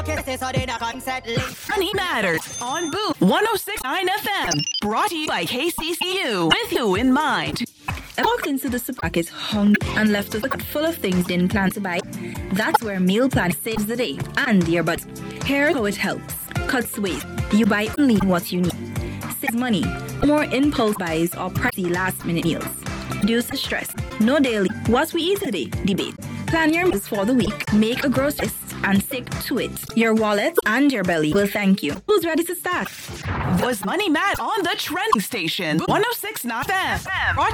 Money Matters on Boo 106.9 FM. Brought to you by KCCU. With you in mind. I walked into the supermarket hungry and left with a bucket full of things didn't plan to buy. That's where Meal Plan saves the day and your budget. Here's how it helps. Cuts waste. You buy only what you need. Saves money. More impulse buys or pricey last-minute meals. Reduce stress. No daily what we eat today debate. Plan your meals for the week. Make a grocery list and stick to it. Your wallet and your belly will thank you. Who's ready to start? Was Money Mad on the trending station 106.9 FM.